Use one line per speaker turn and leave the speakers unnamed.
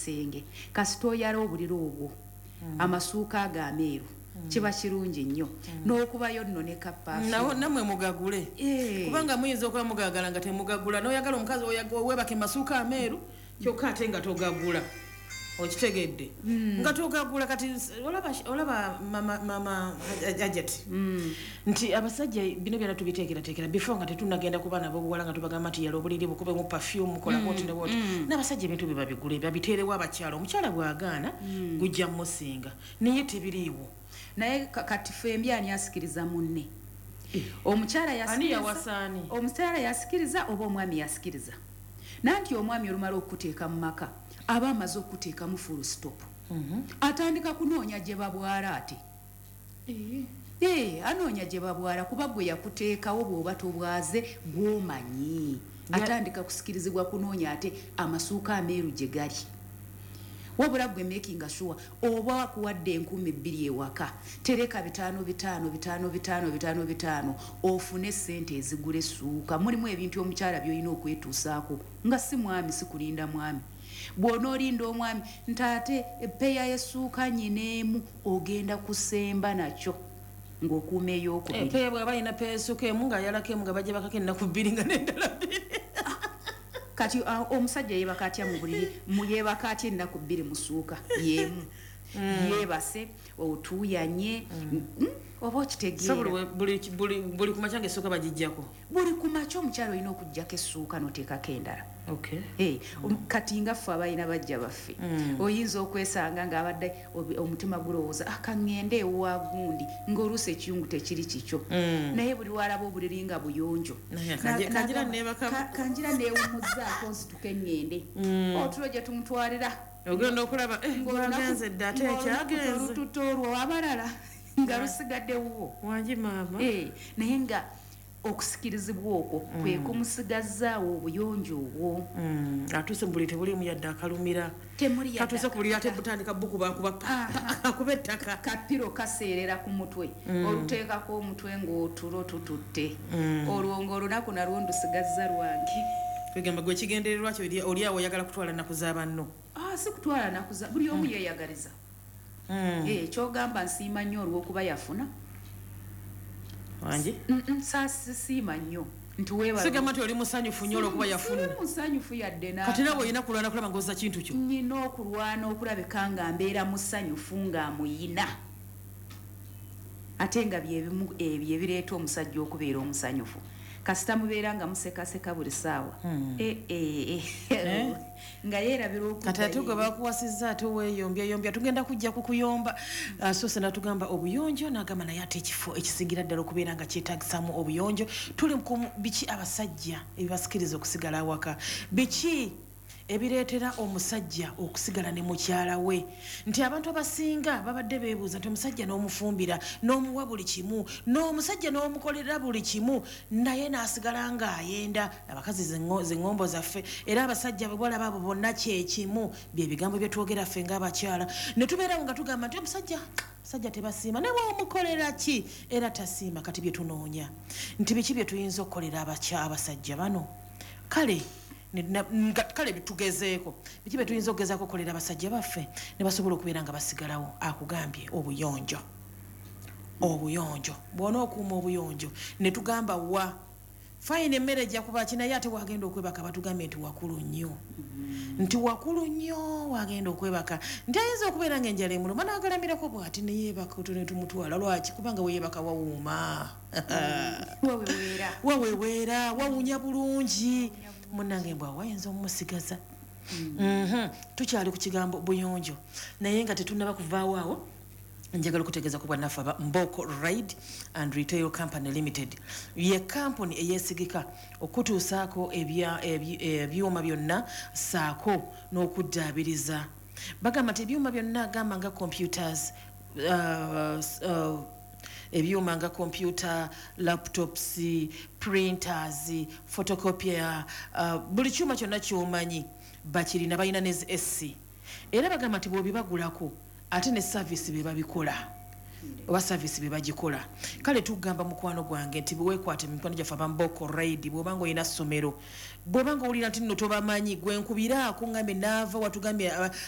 kisenge kasito yalo obuliro obwo amasuuka agameeru kiba kirungi nnyo n'okubayo nno ne kapaafu
namwe mugagule kubanga muyinza okuba mugagala nga temugagula n'oyagala omukazi webake masuuka ameeru kyokka ate nga togagula okitegedde nga togagula kati olaba mama ajati nti abasajja bino byonna tubiteekerateekera before nga tetunagenda ku baana b'obuwala nga tubagamba nti yala obuliri bukube mu perfume kola boti ne boti n'abasajja ebintu bye babigula babiteerewo abakyala omukyala bw'agaana gujja musinga naye tebiriiwo
naye kati fembi ani asikiriza munne omukyala yasikiriza oba omwami yasikiriza nanti omwami olumala okuteeka mu maka aba amaze okuteeka mu full stop atandika kunoonya gye babwala ate anoonya gye babwala kuba gwe yakuteekawo bw'oba tobwaze gw'omanyi atandika kusikirizibwa kunoonya ate amasuuka ameeru gye gali wabula gwe making sure oba wakuwadde 2,000 ewaka tereka 5 ofune sente ezigula essuuka mulimu ebintu omukyala by'olina okwetuusaako nga si mwami si kulinda mwami bw'onoolinda omwami ntaate epeya y'essuuka nyineemu ogenda kusemba nakyo ng'okuuma ey'okubiri
epeya bw'aba alina peya y'essuuka emu ng'ayalako emu nga bajja bakako ennaku 2 nga n'endala 2
kati omusajja yeebaka atya mu buliri yeebaka atya ennaku 2 mu ssuuka yeemu yeebase otuuyanye oba okitegeera
buli ku makya ng'essuuka bagijjako
buli ku makya omukyala olina okuggyako essuuka n'oteekako endala kati nga ffe abalina bajja baffe oyinza okwesanga ng'abadde omutima gulowooza akaŋŋende ewa gundi ng'oluusi ekiyungu tekiri kikyo naye buli walaba obuliri nga buyonjo kanjira neewumuzzaako nsituka eŋŋende otulo gye tumutwalira
ogenda okulaba ng'agenze dde ate ekyagenze
olututo olwo abalala nga lusigaddewo
wangi maama
naye nga okusikirizibwa okwo kwe kumusigazaawo obuyonjo obwo
atuuse mu buli tebulimu yadde akalumira katuuse ku buli ate butandika bukuba akuba ettaka
kapiro kaseerera ku mutwe oluteekako omutwe ng'otulo tututte olwo ng'olunaku nalwo ndusigazza lwange
kwegamba gwe kigendererwa kyo oli awo oyagala kutwala nnaku za banno
si kutwala nnaku za buli omu yeeyagaliza kyogamba nsiima nnyo olw'okuba yafuna
wangi
saasiima nnyo nti
sigamba nti oli musanyufu nnyo olw'okuba yafuna
musanyufu yadde
kati nawe olina kulwana kulaba ng'ozza kintu kyo
nnyina okulwana okulabeka nga mbeera musanyufu ng'amuyina ate nga byebimu ebyo ebireeta omusajja okubeera omusanyufu kasita mubeera nga musekaseka buli ssaawa nga yeerabira
kati ate gwe bakuwasizza ate weeyombyayombya tugenda kujja kukuyomba soose natugamba obuyonjo n'agamba naye ate ekifo ekisingira ddala okubeera nga kyetaagisamu obuyonjo tuli ku biki abasajja ebibasikiriza okusigala awaka biki ebireetera omusajja okusigala ne mukyala we nti abantu abasinga babadde beebuuza nti omusajja n'omufumbira n'omuwa buli kimu n'omusajja n'omukolera buli kimu naye n'asigala ng'ayenda abakazi zengombo zaffe era abasajja bwe balaba abo bonna kyekimu bye bigambo bye twogera ffe ng'abakyala ne tubeerawo nga tugamba nti omusajja tebasiima ne bw'omukolera ki era tasiima kati bye tunoonya nti biki bye tuyinza okukolera abasajja bano kale bitugezeeko biki bye tuyinza okugezaako okukolera abasajja baffe ne basobola okubeera nga basigalawo akugambye obuyonjo bw'ona okuuma obuyonjo ne tugamba wa fayina emmere ejja kuba kinaye ate wagenda okwebaka batugambye nti wakulu nnyo wagenda okwebaka nti ayinza okubeera ng'enjala emuluma n'agalamirako bw'ati neyeebaka ne tumutwala lwaki kubanga weyeebaka wawuuma waweweera wawunya bulungi munnange mbw wayinza omumusigaza tukyali ku kigambo buyonjo naye nga tetunnaba kuvaawo awo njagala okutegeeza ku bwannaffe aba Mboko Ride and Retail Company Limited ye kampuni eyeesigika okutuusaako ebyuma byonna saako n'okuddaabiriza bagamba nti ebyuma byonna agamba nga computers ebyuma nga computer laptops printers photocopier buli kyuma kyonna kyomanyi bakirina balina ne SC era bagamba nti bw'obibagulako ate ne service be babikola oba service be bagikola kale tugamba mukwano gwange nti bwekwate mikwano gyaffe abamboko Ride bw'obanga olina ssomero bw'obanga olina nti nno tobamanyi gwe nkubira akungambye naava watugambye